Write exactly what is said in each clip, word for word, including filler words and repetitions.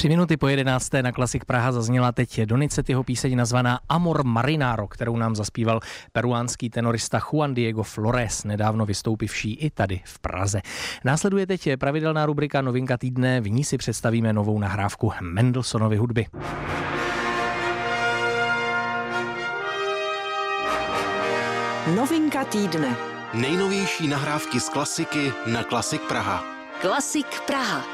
Tři minuty po jedenácté na Klasik Praha zazněla teď Donizettiho píseň nazvaná Amor Marinaro, kterou nám zaspíval peruánský tenorista Juan Diego Flores, nedávno vystoupivší i tady v Praze. Následuje teď pravidelná rubrika Novinka týdne, v ní si představíme novou nahrávku Mendelsonovy hudby. Novinka týdne. Nejnovější nahrávky z klasiky na Klasik Praha. Klasik Praha.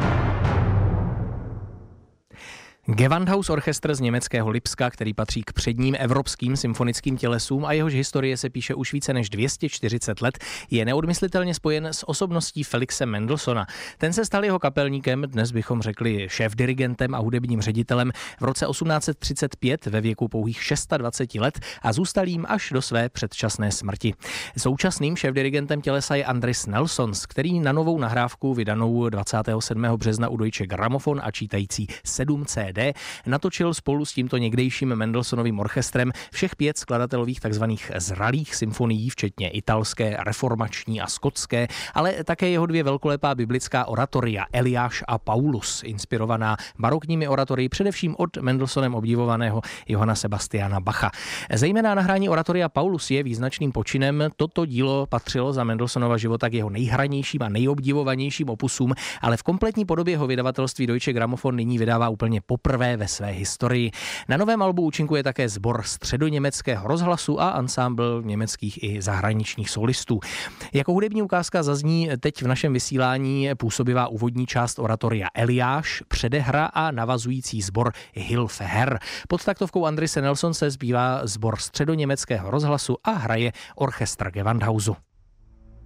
Gewandhaus Orchestr z německého Lipska, který patří k předním evropským symfonickým tělesům a jehož historie se píše už více než dvě stě čtyřicet let, je neodmyslitelně spojen s osobností Felixe Mendelssohna. Ten se stal jeho kapelníkem, dnes bychom řekli šéfdirigentem a hudebním ředitelem v roce osmnáct set třicet pět ve věku pouhých dvacet šest let a zůstal jím až do své předčasné smrti. Současným šéfdirigentem tělesa je Andris Nelsons, který na novou nahrávku vydanou dvacátého sedmého března u Deutsche Grammophon a čítající sedm C D natočil spolu s tímto někdejším Mendelssonovým orchestrem všech pět skladatelových takzvaných zralých symfonií, včetně italské, reformační a skotské, ale také jeho dvě velkolepá biblická oratoria Eliáš a Paulus, inspirovaná barokními oratorii především od Mendelssohnem obdivovaného Johanna Sebastiana Bacha. Zejména nahrání oratoria Paulus je význačným počinem. Toto dílo patřilo za Mendelssohnova života k jeho nejhranějším a nejobdivovanějším opusům, ale v kompletní podobě ho vydavatelství Deutsche Grammophon nyní vydává úplně poprvé ve své historii. Na novém albu účinkuje také sbor středoněmeckého rozhlasu a ansámbl německých i zahraničních solistů. Jako hudební ukázka zazní teď v našem vysílání působivá úvodní část oratoria Eliáš, předehra a navazující sbor Hilfe Herr. Pod taktovkou Andrise Nelsonse zpívá sbor středoněmeckého rozhlasu a hraje orchestr Gewandhausu.